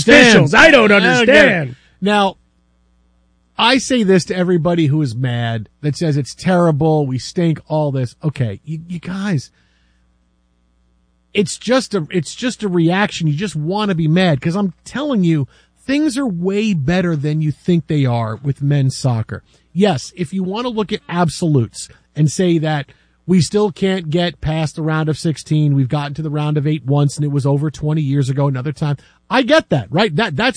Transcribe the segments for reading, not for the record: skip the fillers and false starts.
officials. I don't understand. Now, I say this to everybody who is mad that says it's terrible, we stink, all this. Okay, you guys, it's just a reaction. You just want to be mad because I'm telling you, things are way better than you think they are with men's soccer. Yes, if you want to look at absolutes and say that we still can't get past the round of 16, we've gotten to the round of 8 once and it was over 20 years ago another time. I get that, right? That's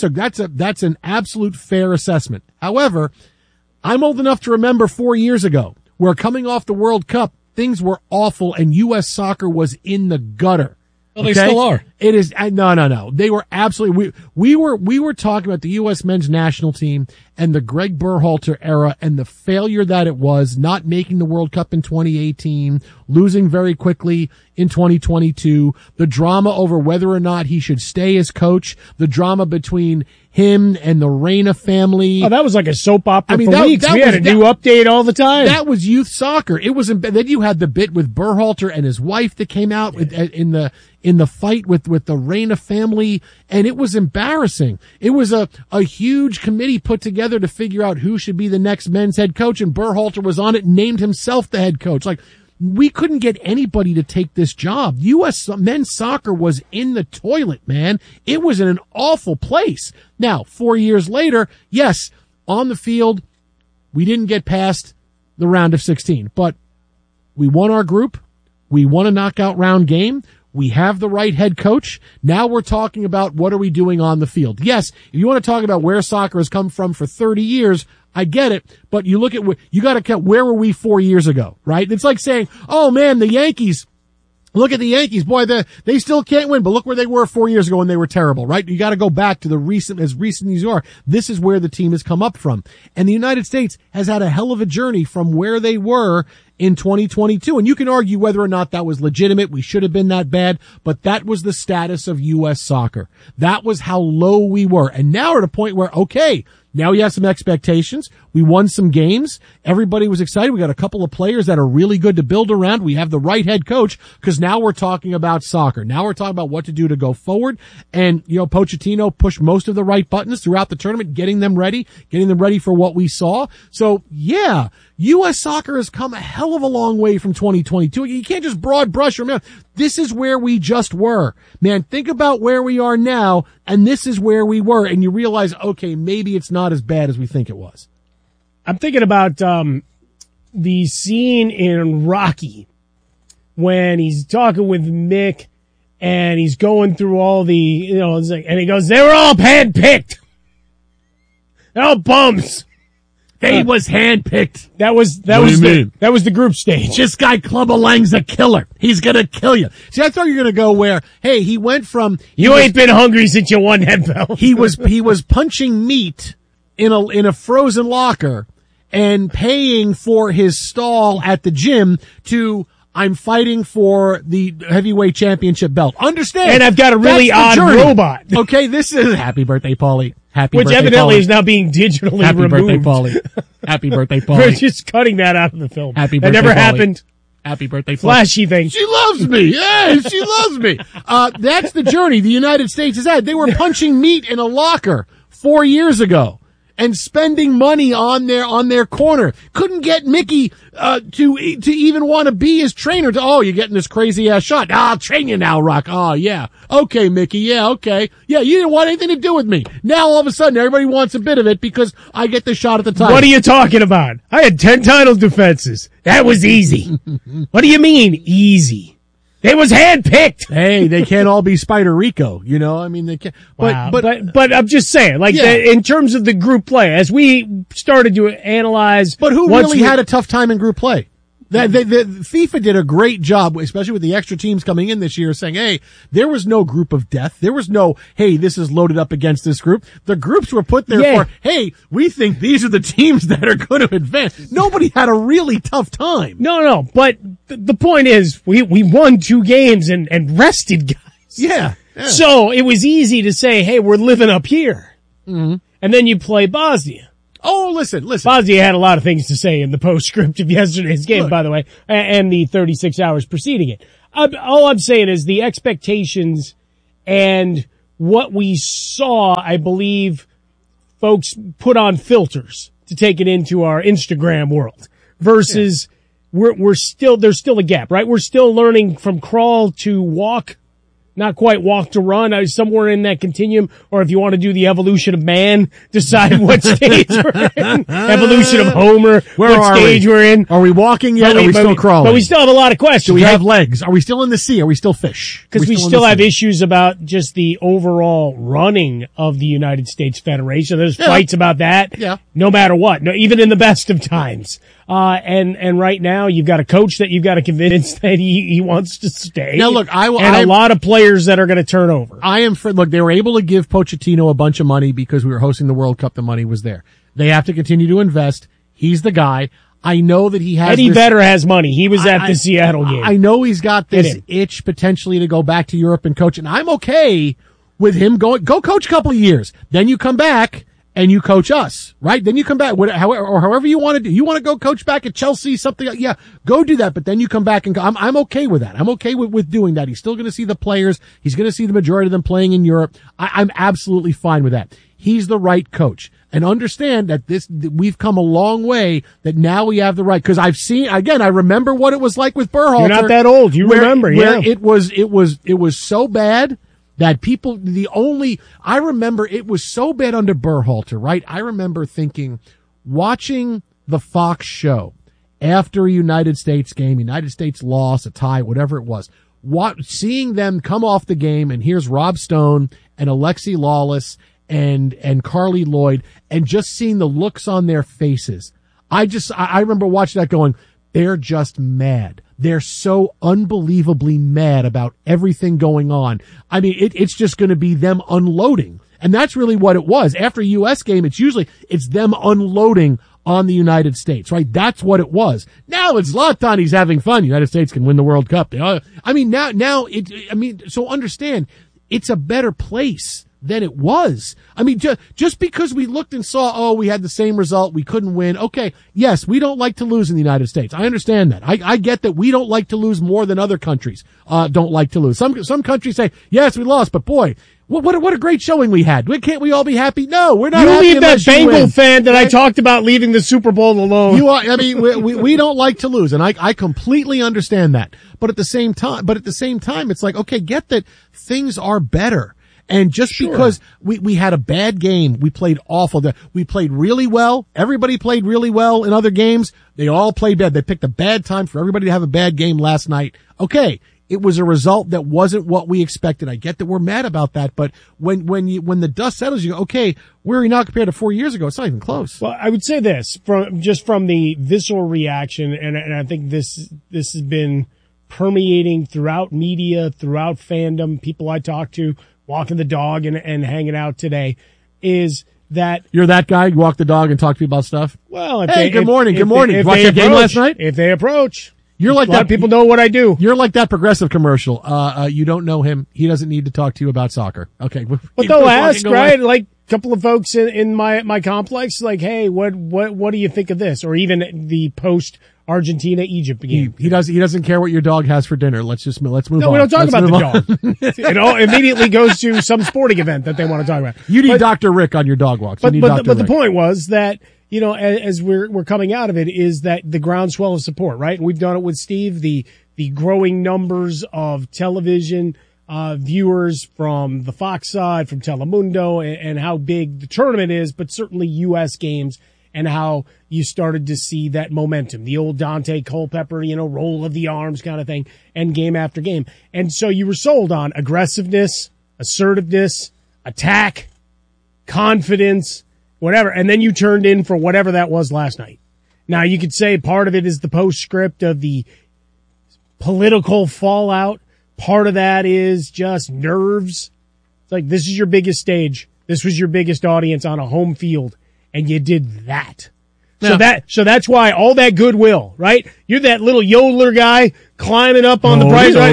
an absolute fair assessment. However, I'm old enough to remember 4 years ago where coming off the World Cup, things were awful and U.S. soccer was in the gutter. Well, they still are. It is no. They were absolutely. We were talking about the U.S. men's national team and the Greg Berhalter era and the failure that it was, not making the World Cup in 2018, losing very quickly in 2022, the drama over whether or not he should stay as coach, the drama between him and the Reyna family. Oh, that was like a soap opera for weeks. We had a new update all the time. That was youth soccer. It was. Then you had the bit with Berhalter and his wife that came out in the fight with the Reyna family, and it was embarrassing. It was a huge committee put together to figure out who should be the next men's head coach, and Berhalter was on it and named himself the head coach. Like, we couldn't get anybody to take this job. U.S. men's soccer was in the toilet, man. It was in an awful place. Now, 4 years later, yes, on the field, we didn't get past the round of 16, but we won our group. We won a knockout round game. We have the right head coach. Now we're talking about what are we doing on the field. Yes, if you want to talk about where soccer has come from for 30 years, I get it, but you look at you got to count, where were we 4 years ago, right? It's like saying, oh man, the Yankees, look at the Yankees, boy, they still can't win, but look where they were 4 years ago when they were terrible, right? You got to go back to as recent as you are. This is where the team has come up from. And the United States has had a hell of a journey from where they were in 2022. And you can argue whether or not that was legitimate. We should have been that bad, but that was the status of U.S. soccer. That was how low we were. And now we're at a point where, okay, now we have some expectations. We won some games. Everybody was excited. We got a couple of players that are really good to build around. We have the right head coach because now we're talking about soccer. Now we're talking about what to do to go forward. And, Pochettino pushed most of the right buttons throughout the tournament, getting them ready for what we saw. So yeah, U.S. soccer has come a hell of a long way from 2022. You can't just broad brush around. This is where we just were. Man, think about where we are now, and this is where we were, and you realize, okay, maybe it's not as bad as we think it was. I'm thinking about the scene in Rocky when he's talking with Mick and he's going through all the, and he goes, they were all handpicked. They're all bums. They was handpicked. That was the group stage. This guy Clubber Lang's a killer. He's gonna kill you. See, I thought you were gonna go where, hey, he went from ain't been hungry since you won that belt. he was punching meat in a frozen locker and paying for his stall at the gym to, I'm fighting for the heavyweight championship belt. Understand? And I've got a really odd robot. Okay, this is happy birthday, Paulie. Which evidently is now being digitally Happy removed. Birthday, Paulie. Happy birthday, Paulie. We're just cutting that out of the film. Happy birthday, that never Paulie. happened. Happy birthday, Paulie. Flashy thing. She loves me. Yeah, she loves me. That's the journey the United States has had. They were punching meat in a locker 4 years ago and spending money on their corner. Couldn't get Mickey to even want to be his trainer. You're getting this crazy ass shot. I'll train you now, Rock. Oh yeah. Okay, Mickey. Yeah, okay. Yeah, you didn't want anything to do with me. Now all of a sudden everybody wants a bit of it because I get the shot at the time. What are you talking about? I had 10 title defenses. That was easy. What do you mean easy? They was handpicked. Hey, they can't all be Spider Rico, I mean, they can't. But I'm just saying, in terms of the group play, as we started to analyze. But who really had a tough time in group play? The FIFA did a great job, especially with the extra teams coming in this year, saying, hey, there was no group of death. There was no, hey, this is loaded up against this group. The groups were put there for, hey, we think these are the teams that are going to advance. Nobody had a really tough time. No, but the point is, we won 2 games and rested guys. Yeah. So it was easy to say, hey, we're living up here. Mm-hmm. And then you play Bosnia. Oh, listen. Bosnia had a lot of things to say in the postscript of yesterday's game, by the way, and the 36 hours preceding it. All I'm saying is the expectations and what we saw, I believe, folks put on filters to take it into our Instagram world versus there's still a gap, right? We're still learning from crawl to walk. Not quite walk to run, somewhere in that continuum, or if you want to do the evolution of man, decide what stage we're in. Evolution of Homer, what stage we're in. Are we walking yet, or are we still crawling? But we still have a lot of questions. Do we have legs? Are we still in the sea? Are we still fish? Because we still have issues about just the overall running of the United States Federation. There's fights about that. Yeah. No matter what. No, even in the best of times. And right now you've got a coach that you've got to convince that he wants to stay. Now look, a lot of players that are going to turn over. Look, they were able to give Pochettino a bunch of money because we were hosting the World Cup. The money was there. They have to continue to invest. He's the guy. I know that he has. Eddie Vedder has money. He was at the Seattle game. I know he's got this itch potentially to go back to Europe and coach, and I'm okay with him going. Go coach a couple of years, then you come back and you coach us, right? Then you come back, however you want to do. You want to go coach back at Chelsea, something, yeah, go do that. But then you come back and I'm okay with that. I'm okay with doing that. He's still going to see the players. He's going to see the majority of them playing in Europe. I'm absolutely fine with that. He's the right coach. And understand that we've come a long way, that now we have the right, cause I remember what it was like with Berhalter. You're not that old. You remember, where it was so bad that I remember it was so bad under Berhalter, right? I remember watching the Fox show after a United States game, United States loss, a tie, whatever it was, seeing them come off the game, and here's Rob Stone and Alexi Lawless and Carly Lloyd, and just seeing the looks on their faces. I remember watching that going, they're just mad. They're so unbelievably mad about everything going on. I mean, it's just going to be them unloading. And that's really what it was. After a U.S. game, it's them unloading on the United States, right? That's what it was. Now it's Zlatan. He's having fun. United States can win the World Cup. So understand, it's a better place than it was. I mean, just because we looked and saw, we had the same result, we couldn't win. Okay, yes, we don't like to lose in the United States. I understand that. I get that we don't like to lose more than other countries don't like to lose. Some countries say, yes, we lost, but boy, what a great showing we had. Can't we all be happy? No, we're not. You leave that Bengal fan that I talked about leaving the Super Bowl alone. We don't like to lose, and I completely understand that. But at the same time, it's like, okay, get that things are better. And just because we had a bad game, we played awful. We played really well. Everybody played really well in other games. They all played bad. They picked a bad time for everybody to have a bad game last night. Okay. It was a result that wasn't what we expected. I get that we're mad about that, but when the dust settles, you go, okay, where are we now compared to 4 years ago? It's not even close. Well, I would say this from the visceral reaction, and I think this has been permeating throughout media, throughout fandom, people I talk to, walking the dog and hanging out today, is that you're that guy. You walk the dog and talk to people about stuff. Well, good morning. Did you watch that game last night? If they approach, you're like a lot of people know what I do. You're like that Progressive commercial. You don't know him. He doesn't need to talk to you about soccer. Okay, but they'll ask, right? Like a couple of folks in my complex, like, hey, what do you think of this? Or even the post Argentina Egypt game. He doesn't care what your dog has for dinner. Let's move on. No, we don't talk about the dog. It all immediately goes to some sporting event that they want to talk about. You need Dr. Rick on your dog walks. But the point was that, as we're coming out of it, is that the groundswell of support, right? And we've done it with Steve, the growing numbers of television viewers from the Fox side, from Telemundo, and how big the tournament is, but certainly U.S. games, and how you started to see that momentum, the old Dante Culpepper, roll of the arms kind of thing, and game after game. And so you were sold on aggressiveness, assertiveness, attack, confidence, whatever. And then you turned in for whatever that was last night. Now you could say part of it is the postscript of the political fallout. Part of that is just nerves. It's like, this is your biggest stage. This was your biggest audience on a home field. And you did that. Yeah. So that's why all that goodwill, right? You're that little yodeler guy climbing up on the prize, right?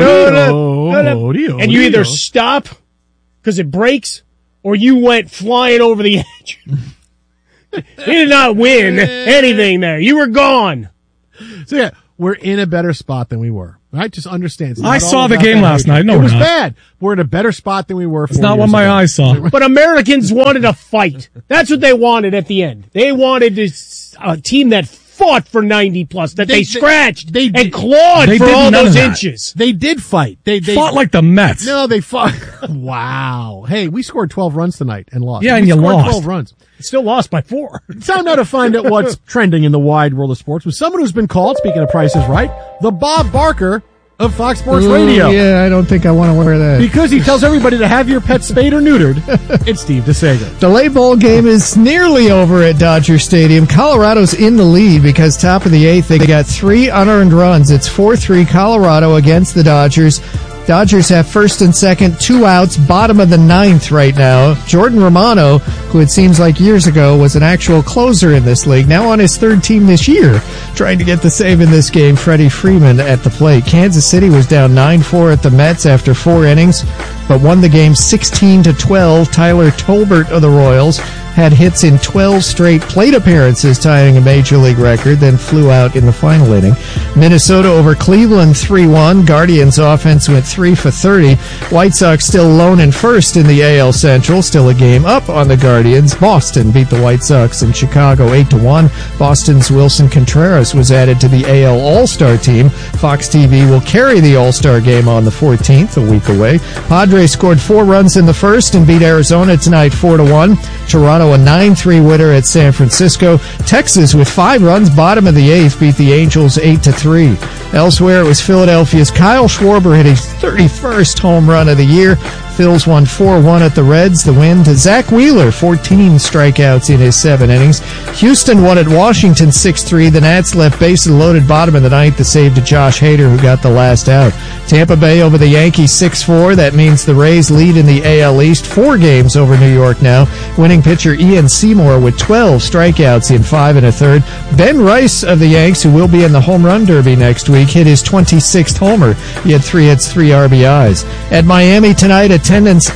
And you either stop because it breaks, or you went flying over the edge. You did not win anything there. You were gone. So yeah, we're in a better spot than we were. Right? Just understand. It's I not saw all the about game that last hatred. night. No, it we're was not. bad. We're in a better spot than we were 4 It's not years what my ago. eyes saw. But Americans wanted a fight. That's what they wanted at the end. They wanted a team that fought for 90 plus, that they scratched and clawed they for did all none those of that. inches. They did fight. They Fought like the Mets. No, they fought. Wow. Hey, we scored 12 runs tonight and lost. Yeah, and we you scored lost. 12 runs. Still lost by 4. Time now to find out what's trending in the wide world of sports with someone who's been called, speaking of Price is Right, the Bob Barker of Fox Sports Radio. Yeah, I don't think I want to wear that. Because he tells everybody to have your pet spayed or neutered, it's Steve DeSager. The late ball game is nearly over at Dodger Stadium. Colorado's in the lead because top of the 8th, they got 3 unearned runs. It's 4-3 Colorado against the Dodgers. Dodgers have first and second, 2 outs, bottom of the 9th right now. Jordan Romano, who it seems like years ago was an actual closer in this league, now on his 3rd team this year, trying to get the save in this game. Freddie Freeman at the plate. Kansas City was down 9-4 at the Mets after 4 innings, but won the game 16-12. Tyler Tolbert of the Royals had hits in 12 straight plate appearances, tying a major league record, then flew out in the final inning. Minnesota over Cleveland 3-1. Guardians offense went 3 for 30. White Sox still lone in first in the AL Central, still a game up on the Guardians. Boston beat the White Sox in Chicago 8-1. Boston's Wilson Contreras was added to the AL All-Star team. Fox TV will carry the All-Star game on the 14th, a week away. Padres scored 4 runs in the first and beat Arizona tonight 4-1. Toronto a 9-3 winner at San Francisco. Texas with 5 runs, bottom of the 8th, beat the Angels 8-3. Elsewhere, it was Philadelphia's Kyle Schwarber hit his 31st home run of the year. Phils won 4-1 at the Reds. The win to Zach Wheeler, 14 strikeouts in his 7 innings. Houston won at Washington 6-3. The Nats left bases loaded bottom of the 9th. The save to Josh Hader, who got the last out. Tampa Bay over the Yankees 6-4. That means the Rays lead in the AL East. 4 games over New York now. Winning pitcher Ian Seymour with 12 strikeouts in 5 1/3. Ben Rice of the Yanks, who will be in the home run derby next week, hit his 26th homer. He had 3 hits, 3 RBIs. At Miami tonight, attendance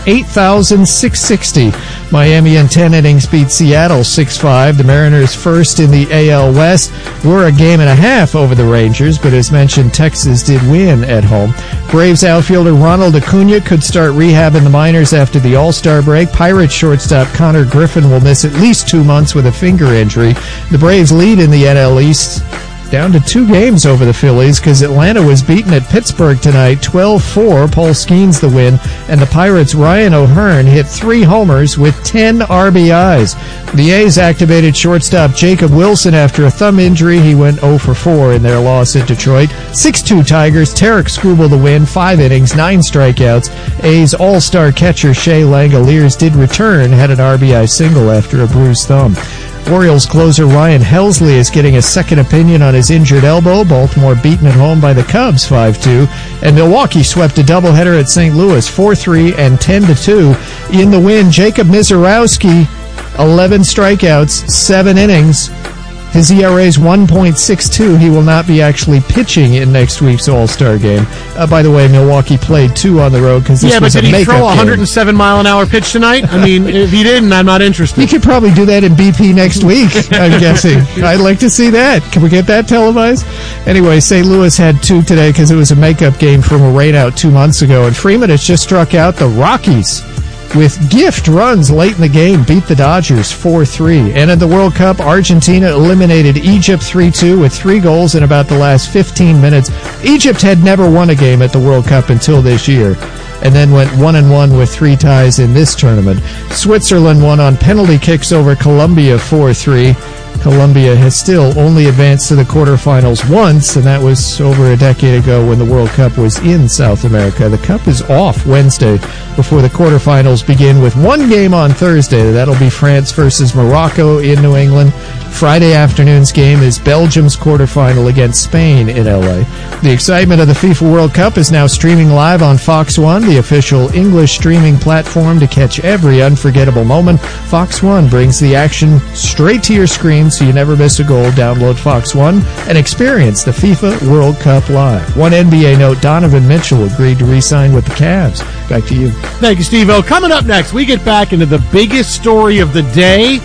8,660. Miami in 10 innings beat Seattle 6-5. The Mariners first in the AL West were a game and a half over the Rangers, but as mentioned, Texas did win at home. Braves outfielder Ronald Acuna could start rehab in the minors after the All-Star break. Pirates shortstop Connor Griffin will miss at least 2 months with a finger injury. The Braves lead in the NL East, down to 2 games over the Phillies because Atlanta was beaten at Pittsburgh tonight 12-4. Paul Skeens the win, and the Pirates' Ryan O'Hearn hit 3 homers with 10 RBIs. The A's activated shortstop Jacob Wilson after a thumb injury. He went 0 for 4 in their loss at Detroit. 6-2 Tigers. Tarek Skubal the win, 5 innings, 9 strikeouts. A's all-star catcher Shea Langoliers did return, had an RBI single after a bruised thumb. Orioles closer Ryan Helsley is getting a second opinion on his injured elbow. Baltimore beaten at home by the Cubs 5-2. And Milwaukee swept a doubleheader at St. Louis 4-3 and 10-2. In the win, Jacob Misiorowski, 11 strikeouts, 7 innings. His ERA is 1.62. He will not be actually pitching in next week's All-Star game. By the way, Milwaukee played 2 on the road because this was a makeup game. Yeah, but did he throw a 107-mile-an-hour pitch tonight? I mean, if he didn't, I'm not interested. He could probably do that in BP next week, I'm guessing. I'd like to see that. Can we get that televised? Anyway, St. Louis had 2 today because it was a makeup game from a rainout 2 months ago. And Freeman has just struck out the Rockies with gift runs late in the game, beat the Dodgers 4-3. And in the World Cup, Argentina eliminated Egypt 3-2 with 3 goals in about the last 15 minutes. Egypt had never won a game at the World Cup until this year, and then went 1-1 with 3 ties in this tournament. Switzerland won on penalty kicks over Colombia 4-3. Colombia has still only advanced to the quarterfinals once, and that was over a decade ago when the World Cup was in South America. The Cup is off Wednesday before the quarterfinals begin with 1 game on Thursday. That'll be France versus Morocco in New England. Friday afternoon's game is Belgium's quarterfinal against Spain in LA. The excitement of the FIFA World Cup is now streaming live on Fox One, the official English streaming platform to catch every unforgettable moment. Fox One brings the action straight to your screen so you never miss a goal. Download Fox One and experience the FIFA World Cup live. One NBA note, Donovan Mitchell agreed to re-sign with the Cavs. Back to you. Thank you, Steve-O. Coming up next, we get back into the biggest story of the day.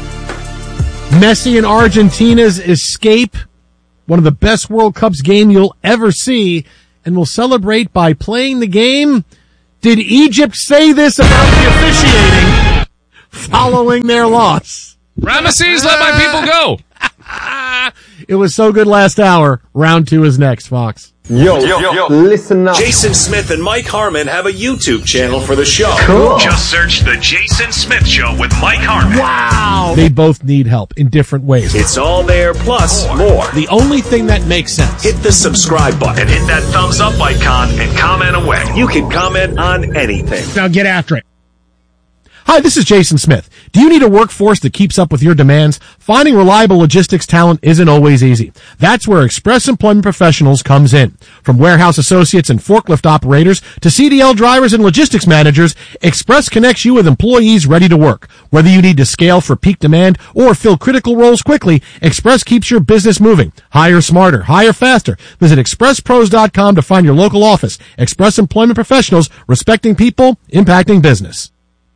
Messi and Argentina's escape, one of the best World Cups game you'll ever see, and will celebrate by playing the game. Did Egypt say this about the officiating following their loss? Ramesses, let my people go. It was so good last hour. Round 2 is next, Fox. Yo, listen up. Jason Smith and Mike Harmon have a YouTube channel for the show. Cool. Just search The Jason Smith Show with Mike Harmon. Wow. They both need help in different ways. It's all there, plus more. The only thing that makes sense. Hit the subscribe button And hit that thumbs up icon and comment away. You can comment on anything. Now get after it. Hi, this is Jason Smith. Do you need a workforce that keeps up with your demands? Finding reliable logistics talent isn't always easy. That's where Express Employment Professionals comes in. From warehouse associates and forklift operators to CDL drivers and logistics managers, Express connects you with employees ready to work. Whether you need to scale for peak demand or fill critical roles quickly, Express keeps your business moving. Hire smarter, hire faster. Visit expresspros.com to find your local office. Express Employment Professionals, respecting people, impacting business.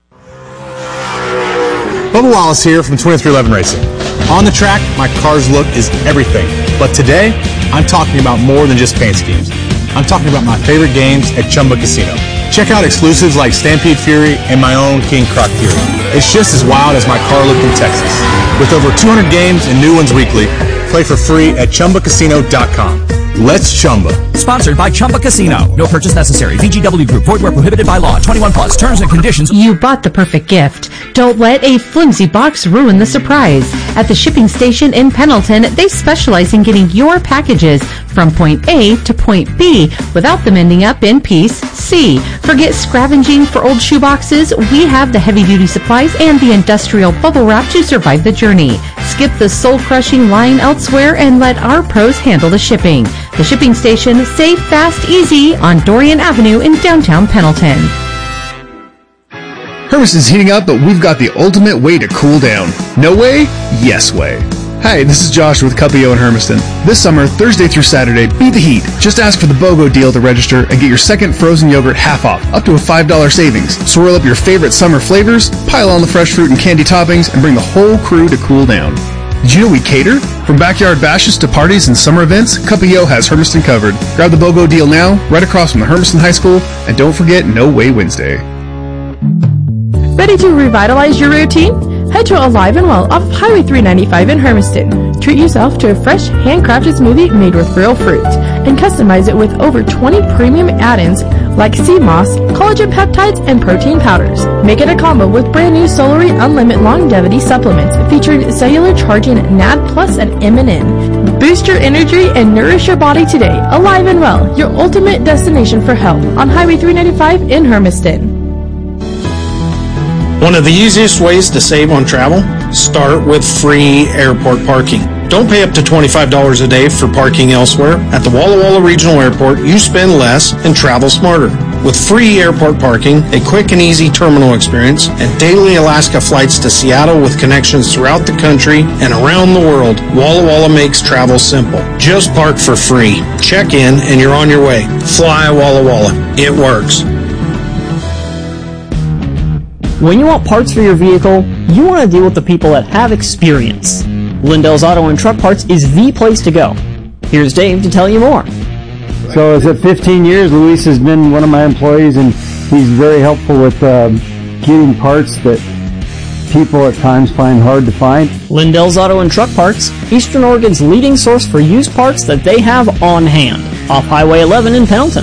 Bubba Wallace here from 2311 Racing. On the track, my car's look is everything. But today, I'm talking about more than just paint schemes. I'm talking about my favorite games at Chumba Casino. Check out exclusives like Stampede Fury and my own King Croc Fury. It's just as wild as my car look in Texas. With over 200 games and new ones weekly, play for free at ChumbaCasino.com. Let's Chumba. Sponsored by Chumba Casino. No purchase necessary. VGW Group. Void where prohibited by law. 21 plus. Terms and conditions. You bought the perfect gift. Don't let a flimsy box ruin the surprise. At the shipping station in Pendleton, they specialize in getting your packages from point A to point B without them ending up in piece C. Forget scavenging for old shoe boxes. We have the heavy-duty supplies and the industrial bubble wrap to survive the journey. Skip the soul-crushing line elsewhere and let our pros handle the shipping. The shipping station, safe, fast, easy on Dorian Avenue in downtown Pendleton. Hermiston's heating up, but we've got the ultimate way to cool down. No way? Yes way. Hi, this is Josh with Cuppio in Hermiston. This summer, Thursday through Saturday, beat the heat. Just ask for the BOGO deal to register and get your second frozen yogurt half off, up to a $5 savings. Swirl up your favorite summer flavors, pile on the fresh fruit and candy toppings, and bring the whole crew to cool down. Did you know we cater? From backyard bashes to parties and summer events, Cuppio has Hermiston covered. Grab the BOGO deal now, right across from the Hermiston High School, and don't forget No Way Wednesday. Ready to revitalize your routine? Head to Alive and Well off of Highway 395 in Hermiston. Treat yourself to a fresh, handcrafted smoothie made with real fruit and customize it with over 20 premium add-ins like sea moss, collagen peptides, and protein powders. Make it a combo with brand new Solary Unlimited Longevity supplements featuring cellular charging NAD Plus and MNN. Boost your energy and nourish your body today. Alive and Well, your ultimate destination for health on Highway 395 in Hermiston. One of the easiest ways to save on travel? Start with free airport parking. Don't pay up to $25 a day for parking elsewhere. At the Walla Walla Regional Airport, you spend less and travel smarter. With free airport parking, a quick and easy terminal experience, and daily Alaska flights to Seattle with connections throughout the country and around the world, Walla Walla makes travel simple. Just park for free. Check in and you're on your way. Fly Walla Walla. It works. When you want parts for your vehicle, you want to deal with the people that have experience. Lindell's Auto and Truck Parts is the place to go. Here's Dave to tell you more. So is it 15 years? Luis has been one of my employees, and he's very helpful with getting parts that people at times find hard to find. Lindell's Auto and Truck Parts, Eastern Oregon's leading source for used parts that they have on hand. Off Highway 11 in Pendleton.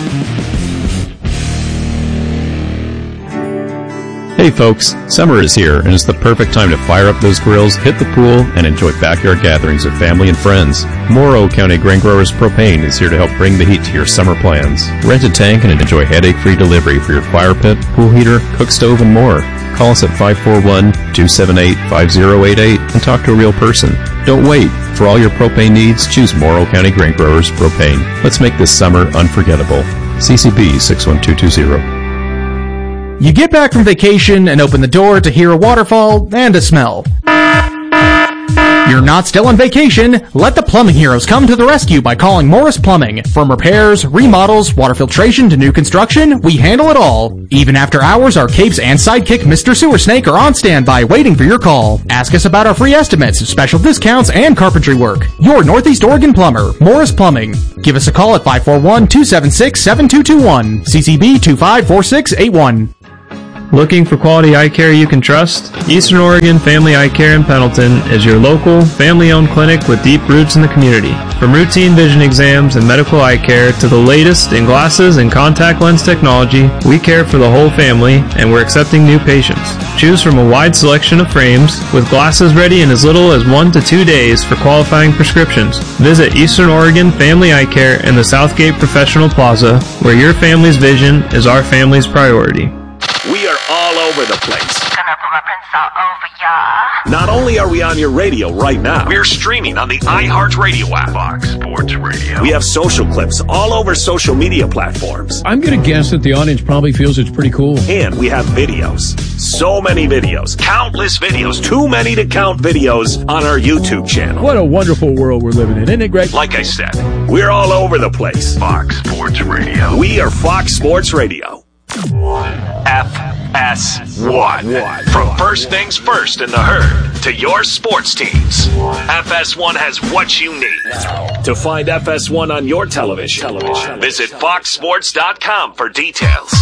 Hey folks, summer is here and it's the perfect time to fire up those grills, hit the pool, and enjoy backyard gatherings with family and friends. Morrow County Grain Growers Propane is here to help bring the heat to your summer plans. Rent a tank and enjoy headache-free delivery for your fire pit, pool heater, cook stove, and more. Call us at 541-278-5088 and talk to a real person. Don't wait. For all your propane needs, choose Morrow County Grain Growers Propane. Let's make this summer unforgettable. CCB 61220. You get back from vacation and open the door to hear a waterfall and a smell. You're not still on vacation. Let the plumbing heroes come to the rescue by calling Morris Plumbing. From repairs, remodels, water filtration to new construction, we handle it all. Even after hours, our capes and sidekick Mr. Sewer Snake are on standby waiting for your call. Ask us about our free estimates, special discounts, and carpentry work. Your Northeast Oregon plumber, Morris Plumbing. Give us a call at 541-276-7221. CCB 254681. Looking for quality eye care you can trust? Eastern Oregon Family Eye Care in Pendleton is your local, family-owned clinic with deep roots in the community. From routine vision exams and medical eye care to the latest in glasses and contact lens technology, we care for the whole family, and we're accepting new patients. Choose from a wide selection of frames, with glasses ready in as little as 1 to 2 days for qualifying prescriptions. Visit Eastern Oregon Family Eye Care in the Southgate Professional Plaza, where your family's vision is our family's priority. We are all over the place. Not only are we on your radio right now, we're streaming on the iHeartRadio app. Fox Sports Radio. We have social clips all over social media platforms. I'm going to guess that the audience probably feels it's pretty cool. And we have videos. So many videos. Countless videos. Too many to count videos on our YouTube channel. What a wonderful world we're living in. Isn't it great? Like I said, we're all over the place. Fox Sports Radio. We are Fox Sports Radio. FS1. From first things first in the herd to your sports teams, FS1 has what you need. To find FS1 on your television, visit foxsports.com for details.